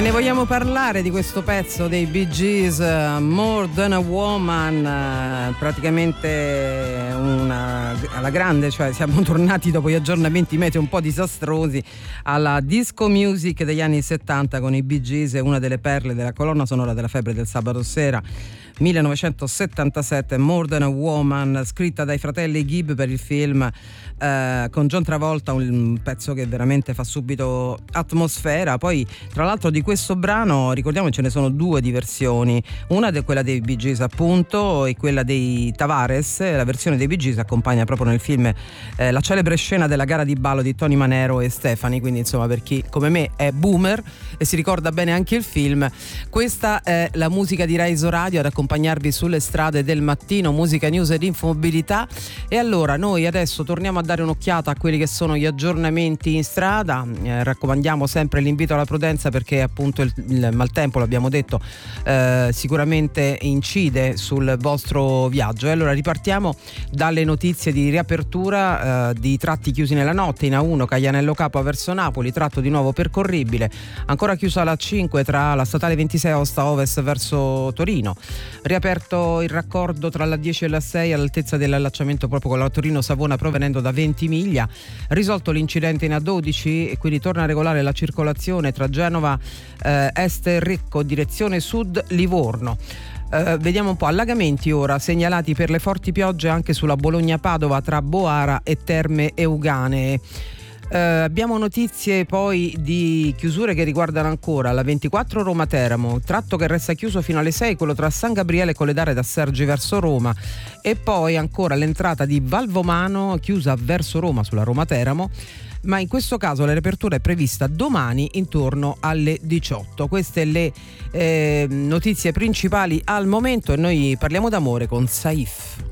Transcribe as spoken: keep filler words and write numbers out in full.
ne vogliamo parlare di questo pezzo dei Bee Gees, uh, More Than a Woman, uh, praticamente una, alla grande, cioè siamo tornati dopo gli aggiornamenti meteo un po' disastrosi alla disco music degli anni settanta con i Bee Gees, una delle perle della colonna sonora della febbre del sabato sera. millenovecentosettantasette, More Than a Woman, scritta dai fratelli Gibb per il film eh, con John Travolta, un pezzo che veramente fa subito atmosfera. Poi tra l'altro di questo brano ricordiamo che ce ne sono due di versioni, una è quella dei Bee Gees appunto e quella dei Tavares. La versione dei Bee Gees accompagna proprio nel film eh, la celebre scena della gara di ballo di Tony Manero e Stefani, quindi insomma per chi come me è boomer e si ricorda bene anche il film, questa è la musica di Reiso Radio ad accompagnarvi sulle strade del mattino, musica, news ed infomobilità. E allora noi adesso torniamo a dare un'occhiata a quelli che sono gli aggiornamenti in strada. Eh, raccomandiamo sempre l'invito alla prudenza perché appunto il, il maltempo, l'abbiamo detto, eh, sicuramente incide sul vostro viaggio. E allora ripartiamo dalle notizie di riapertura eh, di tratti chiusi nella notte in A uno Caianello Capua verso Napoli, tratto di nuovo percorribile, ancora chiusa la A cinque tra la statale ventisei Aosta Ovest verso Torino. Riaperto il raccordo tra la dieci e la sei all'altezza dell'allacciamento proprio con la Torino-Savona provenendo da Ventimiglia. Risolto l'incidente in A dodici e quindi torna a regolare la circolazione tra Genova eh, Est e Recco direzione sud Livorno. Uh, vediamo un po', allagamenti ora segnalati per le forti piogge anche sulla Bologna-Padova tra Boara e Terme Euganee. Uh, abbiamo notizie poi di chiusure che riguardano ancora la ventiquattro Roma-Teramo, tratto che resta chiuso fino alle sei, quello tra San Gabriele e Colledare da Sergi verso Roma, e poi ancora l'entrata di Valvomano chiusa verso Roma sulla Roma-Teramo, ma in questo caso la riapertura è prevista domani intorno alle diciotto. Queste le eh, notizie principali al momento e noi parliamo d'amore con Saif.